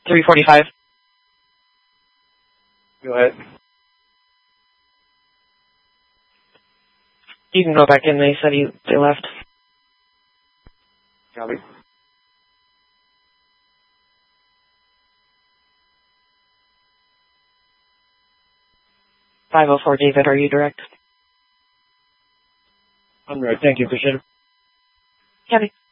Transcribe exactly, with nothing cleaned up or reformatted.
three forty-five. Go ahead. You can go back in. They said he, they left. Copy. five oh four, David, are you direct? I'm right. Thank you. Appreciate it. Copy.